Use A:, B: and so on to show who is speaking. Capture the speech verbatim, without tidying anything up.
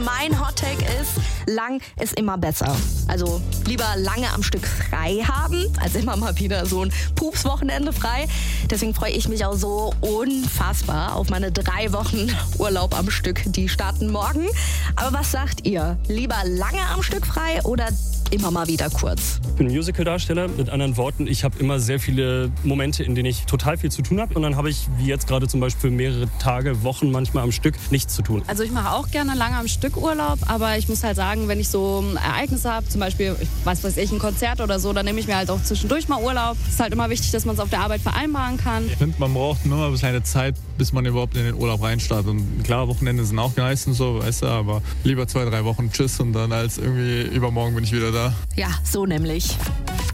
A: mein Hottake ist, lang ist immer besser. Also lieber lange am Stück frei haben, als immer mal wieder so ein Pups-Wochenende frei. Deswegen freue ich mich auch so unfassbar auf meine drei Wochen Urlaub am Stück. Die starten morgen. Aber was sagt ihr? Lieber lange am Stück frei oder immer mal wieder kurz?
B: Ich bin Musical-Darsteller. Mit anderen Worten, ich habe immer sehr viele Momente, in denen ich total viel zu tun habe. Und dann habe ich, wie jetzt gerade zum Beispiel, mehrere Tage, Wochen manchmal am Stück nichts zu tun.
C: Also ich mache auch gerne lange am Stück Urlaub, aber ich muss halt sagen, wenn ich so Ereignisse habe, zum Beispiel, ich weiß weiß ich, ein Konzert oder so, dann nehme ich mir halt auch zwischendurch mal Urlaub. Es ist halt immer wichtig, dass man es auf der Arbeit vereinbaren kann.
D: Ich finde, man braucht nur mal ein bisschen Zeit, bis man überhaupt in den Urlaub reinstartet. Und klar, Wochenende sind auch nice und so, weißt du, aber lieber zwei, drei Wochen Tschüss und dann als irgendwie übermorgen bin ich wieder da.
A: Ja, so nämlich.